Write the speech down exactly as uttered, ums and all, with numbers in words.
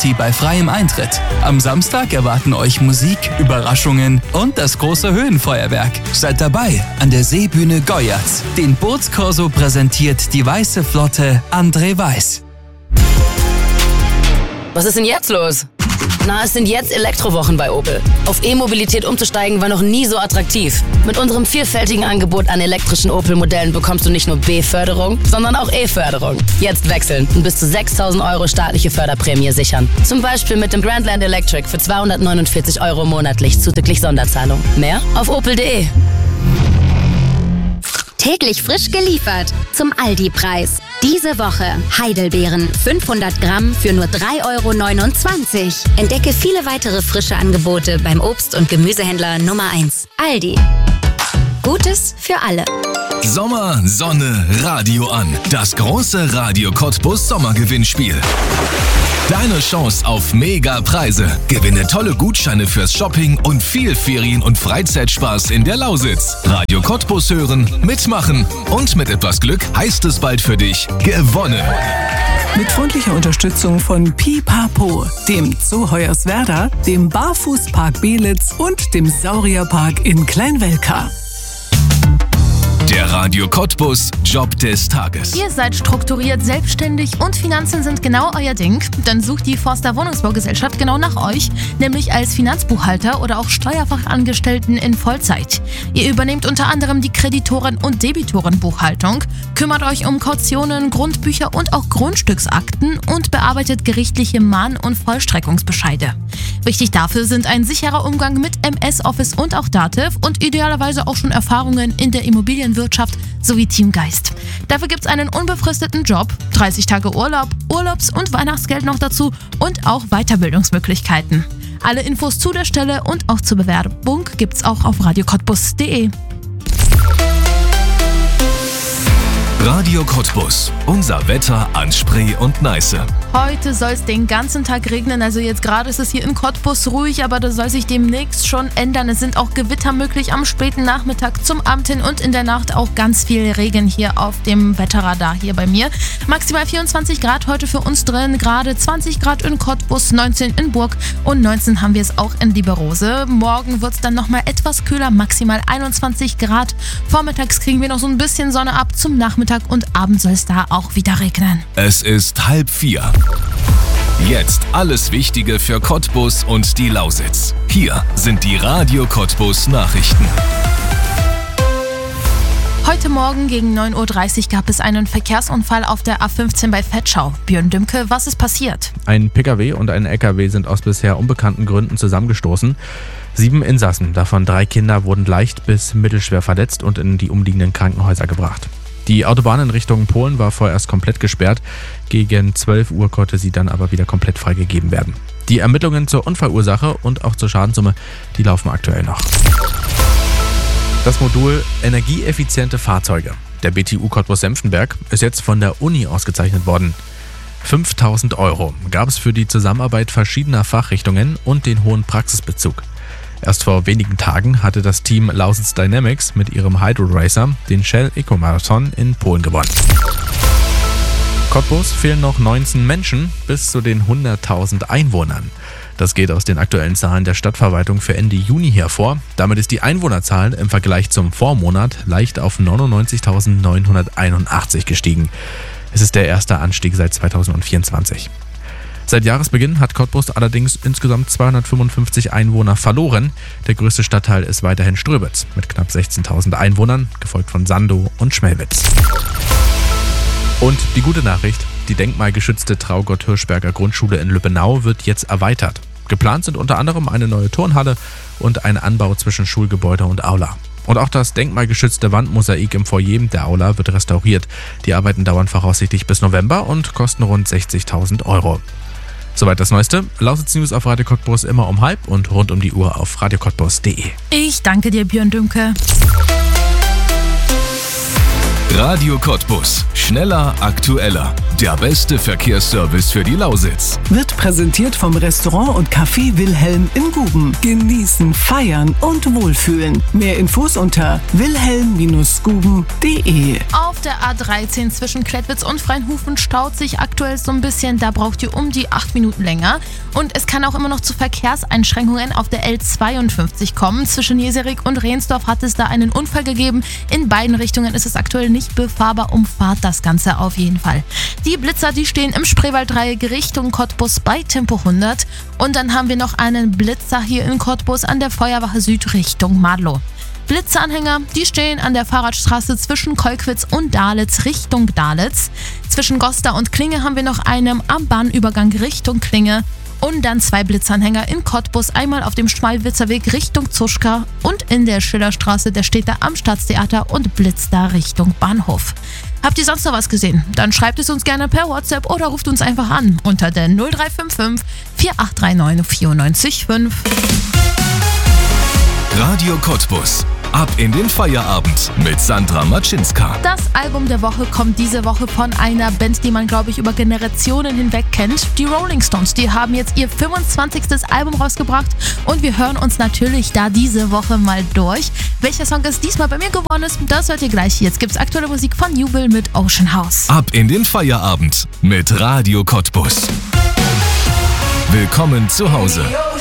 Party bei freiem Eintritt. Am Samstag erwarten euch Musik, Überraschungen und das große Höhenfeuerwerk. Seid dabei an der Seebühne Goyatz. Den Bootskorso präsentiert die Weiße Flotte André Weiß. Was ist denn jetzt los? Na, es sind jetzt Elektrowochen bei Opel. Auf E-Mobilität umzusteigen war noch nie so attraktiv. Mit unserem vielfältigen Angebot an elektrischen Opel-Modellen bekommst du nicht nur B-Förderung, sondern auch E-Förderung. Jetzt wechseln und bis zu sechstausend Euro staatliche Förderprämie sichern. Zum Beispiel mit dem Grandland Electric für zweihundertneunundvierzig Euro monatlich zuzüglich Sonderzahlung. Mehr auf opel punkt de. Täglich frisch geliefert zum Aldi-Preis. Diese Woche Heidelbeeren fünfhundert Gramm für nur drei Euro neunundzwanzig. Entdecke viele weitere frische Angebote beim Obst- und Gemüsehändler Nummer eins. Aldi. Gutes für alle. Sommer, Sonne, Radio an. Das große Radio Cottbus Sommergewinnspiel. Deine Chance auf Mega-Preise. Gewinne tolle Gutscheine fürs Shopping und viel Ferien- und Freizeitspaß in der Lausitz. Radio Cottbus hören, mitmachen und mit etwas Glück heißt es bald für dich gewonnen. Mit freundlicher Unterstützung von Pipapo, dem Zoo Hoyerswerda, dem Barfußpark Belitz und dem Saurierpark in Kleinwelka. Der Radio Cottbus Job des Tages. Ihr seid strukturiert, selbstständig und Finanzen sind genau euer Ding. Dann sucht die Forster Wohnungsbaugesellschaft genau nach euch, nämlich als Finanzbuchhalter oder auch Steuerfachangestellten in Vollzeit. Ihr übernehmt unter anderem die Kreditoren- und Debitorenbuchhaltung, kümmert euch um Kautionen, Grundbücher und auch Grundstücksakten und bearbeitet gerichtliche Mahn- und Vollstreckungsbescheide. Wichtig dafür sind ein sicherer Umgang mit M S Office und auch Dativ und idealerweise auch schon Erfahrungen in der Immobilienwirtschaft sowie Teamgeist. Dafür gibt es einen unbefristeten Job, dreißig Tage Urlaub, Urlaubs- und Weihnachtsgeld noch dazu und auch Weiterbildungsmöglichkeiten. Alle Infos zu der Stelle und auch zur Bewerbung gibt's auch auf radio cottbus punkt de. Radio Cottbus. Unser Wetter an Spree und Neiße. Heute soll es den ganzen Tag regnen, also jetzt gerade ist es hier in Cottbus ruhig, aber das soll sich demnächst schon ändern. Es sind auch Gewitter möglich am späten Nachmittag zum Abend hin und in der Nacht auch ganz viel Regen hier auf dem Wetterradar hier bei mir. Maximal vierundzwanzig Grad heute für uns drin, gerade zwanzig Grad in Cottbus, neunzehn in Burg und neunzehn haben wir es auch in Lieberose. Morgen wird es dann nochmal etwas kühler, maximal einundzwanzig Grad. Vormittags kriegen wir noch so ein bisschen Sonne ab, zum Nachmittag und abends soll es da auch wieder regnen. Es ist halb vier. Jetzt alles Wichtige für Cottbus und die Lausitz. Hier sind die Radio Cottbus Nachrichten. Heute Morgen gegen neun Uhr dreißig gab es einen Verkehrsunfall auf der A fünfzehn bei Vetschau. Björn Dümke, was ist passiert? Ein Pkw und ein L K W sind aus bisher unbekannten Gründen zusammengestoßen. Sieben Insassen, davon drei Kinder, wurden leicht bis mittelschwer verletzt und in die umliegenden Krankenhäuser gebracht. Die Autobahn in Richtung Polen war vorerst komplett gesperrt. Gegen zwölf Uhr konnte sie dann aber wieder komplett freigegeben werden. Die Ermittlungen zur Unfallursache und auch zur Schadenssumme, die laufen aktuell noch. Das Modul Energieeffiziente Fahrzeuge der B T U Cottbus-Senftenberg ist jetzt von der Uni ausgezeichnet worden. fünftausend Euro gab es für die Zusammenarbeit verschiedener Fachrichtungen und den hohen Praxisbezug. Erst vor wenigen Tagen hatte das Team Lausitz Dynamics mit ihrem Hydro Racer den Shell Eco Marathon in Polen gewonnen. Cottbus fehlen noch neunzehn Menschen bis zu den hunderttausend Einwohnern. Das geht aus den aktuellen Zahlen der Stadtverwaltung für Ende Juni hervor. Damit ist die Einwohnerzahl im Vergleich zum Vormonat leicht auf neunundneunzigtausendneunhunderteinundachtzig gestiegen. Es ist der erste Anstieg seit zweitausendvierundzwanzig. Seit Jahresbeginn hat Cottbus allerdings insgesamt zweihundertfünfundfünfzig Einwohner verloren. Der größte Stadtteil ist weiterhin Ströbitz mit knapp sechzehntausend Einwohnern, gefolgt von Sandow und Schmelwitz. Und die gute Nachricht, die denkmalgeschützte Traugott Hirschberger Grundschule in Lübbenau wird jetzt erweitert. Geplant sind unter anderem eine neue Turnhalle und ein Anbau zwischen Schulgebäude und Aula. Und auch das denkmalgeschützte Wandmosaik im Foyer der Aula wird restauriert. Die Arbeiten dauern voraussichtlich bis November und kosten rund sechzigtausend Euro. Soweit das Neueste. Lausitz News auf Radio Cottbus immer um halb und rund um die Uhr auf radio cottbus punkt de. Ich danke dir, Björn Dümke. Radio Cottbus. Schneller, aktueller. Der beste Verkehrsservice für die Lausitz. Wird präsentiert vom Restaurant und Café Wilhelm in Guben. Genießen, feiern und wohlfühlen. Mehr Infos unter wilhelm Bindestrich guben Punkt de. Auf der A dreizehn zwischen Klettwitz und Freinhofen staut sich aktuell so ein bisschen. Da braucht ihr um die acht Minuten länger. Und es kann auch immer noch zu Verkehrseinschränkungen auf der L zweiundfünfzig kommen. Zwischen Jeserik und Rehnsdorf hat es da einen Unfall gegeben. In beiden Richtungen ist es aktuell nicht befahrbar. Umfahrt das Ganze auf jeden Fall. Die Blitzer, die stehen im Spreewalddreieck Richtung Cottbus bei Tempo hundert. Und dann haben wir noch einen Blitzer hier in Cottbus an der Feuerwache Süd Richtung Madlow. Blitzeranhänger, die stehen an der Fahrradstraße zwischen Kolkwitz und Dahletz Richtung Dahletz. Zwischen Gosta und Klinge haben wir noch einen am Bahnübergang Richtung Klinge. Und dann zwei Blitzanhänger in Cottbus, einmal auf dem Schmalwitzer Weg Richtung Zuschka und in der Schillerstraße, der steht da am Staatstheater und blitzt da Richtung Bahnhof. Habt ihr sonst noch was gesehen? Dann schreibt es uns gerne per WhatsApp oder ruft uns einfach an unter der null drei fünf fünf, vier acht drei neun, vier neun fünf. Radio Cottbus. Ab in den Feierabend mit Sandra Matschinska. Das Album der Woche kommt diese Woche von einer Band, die man, glaube ich, über Generationen hinweg kennt. Die Rolling Stones, die haben jetzt ihr fünfundzwanzigstes Album rausgebracht und wir hören uns natürlich da diese Woche mal durch. Welcher Song es diesmal bei mir geworden ist, das hört ihr gleich. Jetzt gibt's aktuelle Musik von Jubel mit Ocean House. Ab in den Feierabend mit Radio Cottbus. Willkommen zu Hause.